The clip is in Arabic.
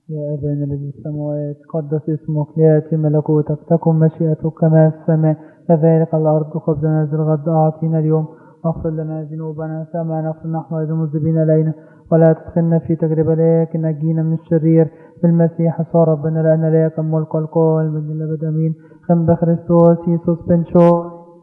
يا أبانا الذي في السماوات قدس اسمك، ليأتي ملكوتك، تكن مشيئتك كما في السماء كذلك على الأرض. خبزنا هذا الغد أعطينا اليوم، واغفر لنا ذنوبنا كما نغفر نحن أيضا المذنبين إلينا، ولا تدخلنا في تجربة لكن نجينا من الشرير. بالمسيح صار ربنا، لأن لا يكن ملك القوة والمجد للأبد آمين. خم بخريستوس يسوس بن شور